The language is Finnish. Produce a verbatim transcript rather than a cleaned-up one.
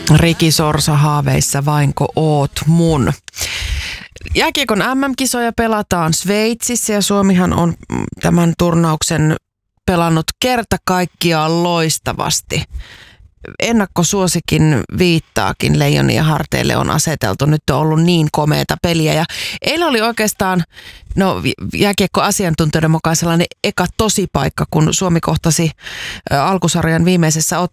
Riki Sorsa haaveissa vainko oot mun. Jääkiekon äm äm-kisoja pelataan Sveitsissä ja Suomihan on tämän turnauksen pelannut kerta kaikkiaan loistavasti. Ennakkosuosikin viittaakin Leijonien harteille on aseteltu. Nyt on ollut niin komeata peliä. Ja eilen oli oikeastaan no, jääkiekkoasiantuntijoiden mukaan sellainen eka tosipaikka, kun Suomi kohtasi alkusarjan viimeisessä ottelussa